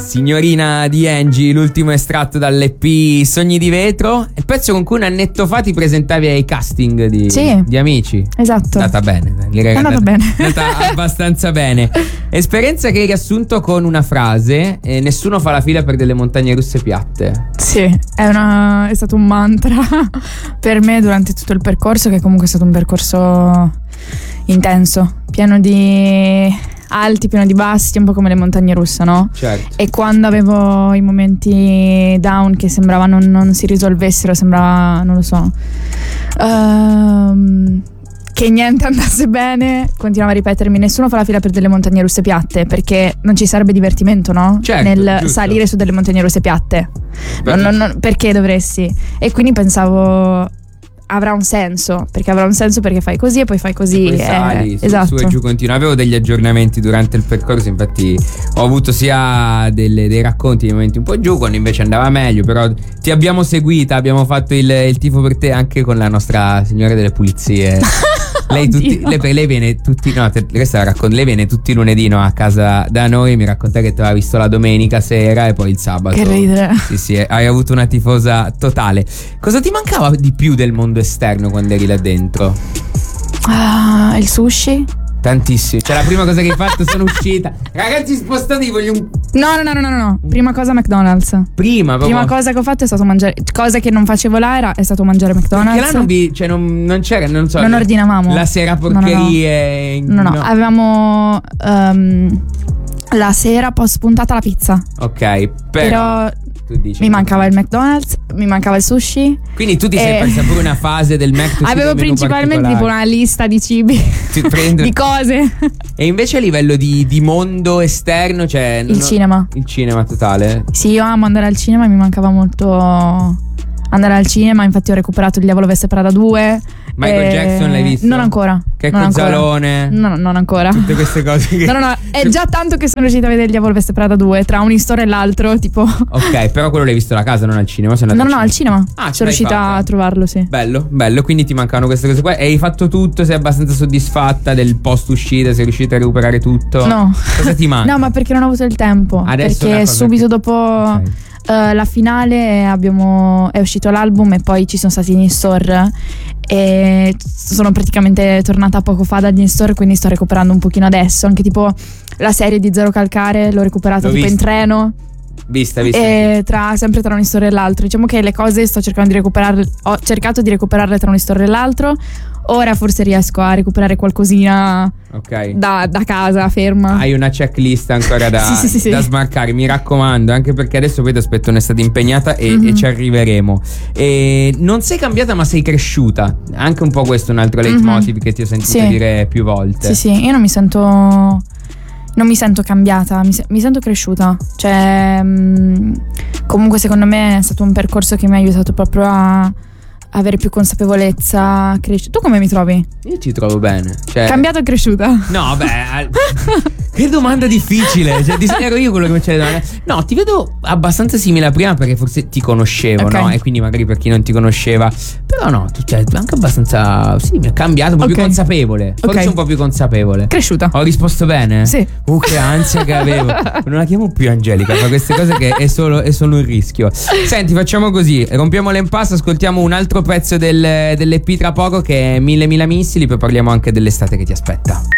Signorina di Angie, l'ultimo estratto dall'EP Sogni di Vetro, il pezzo con cui un annetto fa ti presentavi ai casting di Amici. Esatto. È andata bene, direi è andata bene. È andata abbastanza bene. Esperienza che hai riassunto con una frase: nessuno fa la fila per delle montagne russe piatte. Sì, è stato un mantra per me durante tutto il percorso, che comunque è stato un percorso intenso, pieno di alti, pieno di bassi, un po' come le montagne russe, no? Certo. E quando avevo i momenti down che sembrava non si risolvessero, sembrava, non lo so, che niente andasse bene, continuavo a ripetermi: nessuno fa la fila per delle montagne russe piatte, perché non ci sarebbe divertimento, no? Certo, nel giusto. salire su delle montagne russe piatte. Perché dovresti? E quindi pensavo avrà un senso perché fai così e poi fai così, e poi sali, esatto. Su e giù continua. Avevo degli aggiornamenti durante il percorso, infatti ho avuto sia dei racconti, dei momenti un po' giù, quando invece andava meglio. Però ti abbiamo seguita, abbiamo fatto il tifo per te anche con la nostra signora delle pulizie. Lei viene tutti lei viene tutti i lunedì, no, a casa da noi. Mi racconta che ti aveva visto la domenica sera e poi il sabato. Che ridere. Sì, hai avuto una tifosa totale. Cosa ti mancava di più del mondo esterno quando eri là dentro? Il sushi. Tantissimo. Cioè, la prima cosa che hai fatto, sono uscita. Ragazzi, spostatevi, voglio un... No. Prima cosa McDonald's. Prima cosa che ho fatto è stato mangiare. Cosa che non facevo là è stato mangiare McDonald's. Perché là non c'era, non so. Non ordinavamo. La sera porcherie. No. Avevamo la sera post puntata la pizza. Ok, però tu dici, mi mancava il McDonald's, mi mancava il sushi. Quindi tu ti sei persa pure una fase del Mac. Avevo principalmente tipo una lista di cibi, di cose. E invece a livello di mondo esterno, cioè il cinema. Il cinema totale. Sì, io amo andare al cinema, mi mancava molto andare al cinema. Infatti ho recuperato Il Diavolo Veste Prada 2. Michael Jackson l'hai visto? Non ancora. Checco Zalone? No, non ancora. Tutte queste cose che... No, è già tanto che sono riuscita a vedere Il Diavolo Veste Prada 2 tra un'istora e l'altro, tipo. Ok, però quello l'hai visto a casa, non al cinema? No, al cinema. Sono riuscita a trovarlo, sì. Bello, quindi ti mancavano queste cose qua. E hai fatto tutto? Sei abbastanza soddisfatta del post uscita? Sei riuscita a recuperare tutto? No. Cosa ti manca? No, ma perché non ho avuto il tempo. Adesso perché subito dopo... Okay. La finale è uscito l'album e poi ci sono stati gli in-store e sono praticamente tornata poco fa dagli in-store, quindi sto recuperando un pochino adesso. Anche tipo la serie di Zero Calcare l'ho recuperata tipo in treno. Vista. E sempre tra un in-store e l'altro. Diciamo che le cose sto cercando di recuperarle. Ho cercato di recuperarle tra un in-store e l'altro. Ora forse riesco a recuperare qualcosina da casa ferma. Hai una checklist ancora da smarcare, mi raccomando, anche perché adesso poi ti aspetto un'estate impegnata e ci arriveremo. E non sei cambiata ma sei cresciuta. Anche un po' questo è un altro leitmotiv che ti ho sentito dire più volte. Sì, io non mi sento cambiata, mi sento cresciuta. Cioè comunque secondo me è stato un percorso che mi ha aiutato proprio a avere più consapevolezza, crescere. Tu come mi trovi? Io ti trovo bene. Cioè... Cambiata o cresciuta? No, beh, che domanda difficile. Cioè, ero io quello che mi c'è da domanda. No, ti vedo abbastanza simile a prima perché forse ti conoscevo, no? E quindi magari per chi non ti conosceva. Però no, tu cioè, anche abbastanza. Sì, mi è cambiato, un po' più consapevole. Forse un po' più consapevole. Cresciuta. Ho risposto bene? Sì. Che ansia che avevo. Non la chiamo più Angelica, fa queste cose che è solo un rischio. Senti, facciamo così. Rompiamo l'impasse, ascoltiamo un altro pezzo dell'EP tra poco che è Mille Mila Missili, poi parliamo anche dell'estate che ti aspetta.